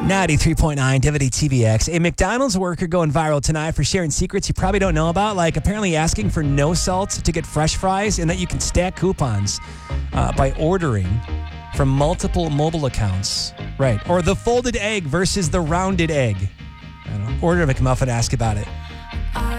93.9 WTVX. A McDonald's worker going viral tonight for sharing secrets you probably don't know about, like apparently asking for no salt to get fresh fries and that you can stack coupons by ordering from multiple mobile accounts. Right. Or the folded egg versus the rounded egg. I don't know. Order a McMuffin, ask about it.